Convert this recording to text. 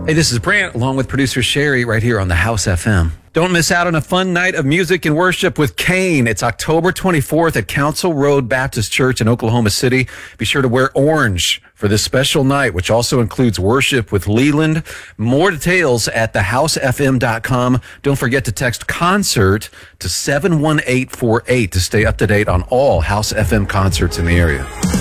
Hey, this is Brant, along with producer Sherry, right here on the House FM. Don't miss out on a fun night of music and worship with Kane. It's October 24th at Council Road Baptist Church in Oklahoma City. Be sure to wear orange for this special night, which also includes worship with Leland. More details at thehousefm.com. Don't forget to text concert to 71848 to stay up to date on all House FM concerts in the area.